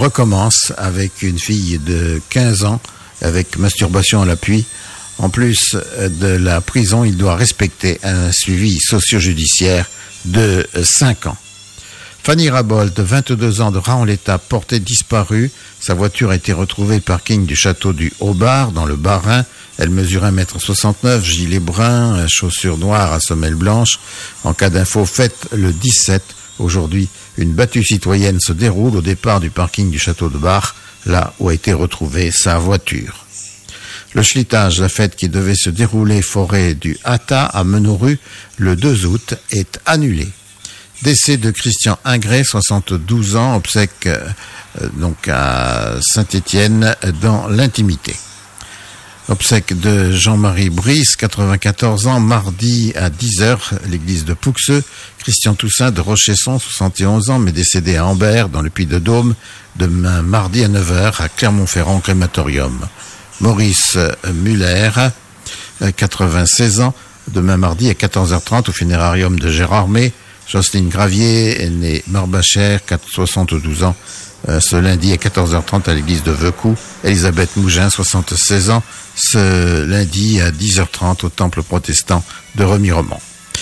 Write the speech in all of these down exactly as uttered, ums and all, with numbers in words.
recommence avec une fille de quinze ans, avec masturbation à l'appui. En plus de la prison, il doit respecter un suivi socio-judiciaire de cinq ans. Fanny Rabolt, vingt-deux ans, de Raon-l'État, portée disparue. Sa voiture a été retrouvée au parking du château du Haut-Bar, dans le Bas-Rhin. Elle mesure un mètre soixante-neuf, gilet brun, chaussures noires à semelle blanche. En cas d'info, faites le dix-sept. Aujourd'hui, une battue citoyenne se déroule au départ du parking du château de Bar, là où a été retrouvée sa voiture. Le Schlitage, la fête qui devait se dérouler forêt du Hata à Menorue le deux août, est annulée. Décès de Christian Ingré, soixante-douze ans, obsèques euh, donc à Saint-Étienne dans l'intimité. Obsèques de Jean-Marie Brice, quatre-vingt-quatorze ans, mardi à dix heures, l'église de Pouxeux. Christian Toussaint de Rochesson, soixante et onze ans, mais décédé à Ambert, dans le Puy-de-Dôme, demain mardi à neuf heures à Clermont-Ferrand, crématorium. Maurice Muller, quatre-vingt-seize ans, demain mardi à quatorze heures trente au funérarium de Gérardmer. Jocelyne Gravier est née Marbachère, soixante-douze ans, euh, ce lundi à quatorze heures trente à l'église de Veucou. Elisabeth Mougin, soixante-seize ans, ce lundi à dix heures trente au temple protestant de Remiremont.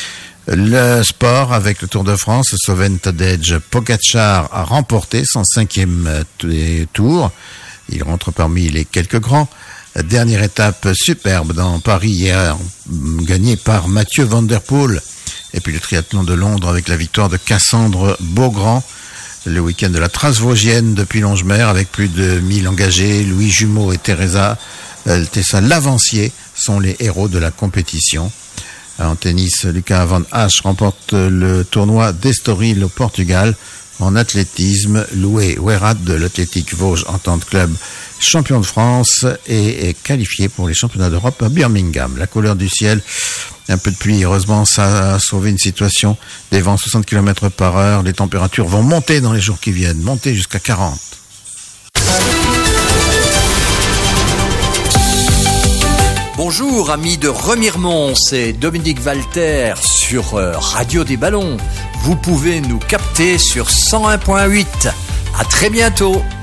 Le sport avec le Tour de France, Sloven Tadej Pogačar a remporté son cinquième tour. Il rentre parmi les quelques grands. Dernière étape superbe dans Paris hier, gagnée par Mathieu Van Der Poel. Et puis le triathlon de Londres avec la victoire de Cassandre Beaugrand. Le week-end de la Trace Vosgienne depuis Longemer avec plus de mille engagés. Louis Jumeau et Teresa, euh, Tessa Lavancier sont les héros de la compétition. En tennis, Lucas Van Hache remporte le tournoi d'Estoril au Portugal. En athlétisme, Loué Ouerat de l'Athlétique Vosges Entente Club, champion de France, et est qualifié pour les championnats d'Europe à Birmingham. La couleur du ciel, un peu de pluie, heureusement ça a sauvé une situation. Des vents soixante kilomètres par heure, les températures vont monter dans les jours qui viennent, monter jusqu'à quarante. Bonjour amis de Remiremont, c'est Dominique Walter sur Radio des Ballons. Vous pouvez nous capter sur cent un virgule huit. À très bientôt.